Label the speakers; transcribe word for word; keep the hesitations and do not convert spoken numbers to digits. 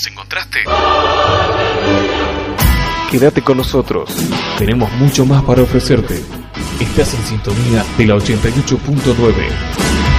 Speaker 1: ¿Nos encontraste?
Speaker 2: Quédate con nosotros. Tenemos mucho más para ofrecerte. Estás en sintonía de la ochenta y ocho punto nueve.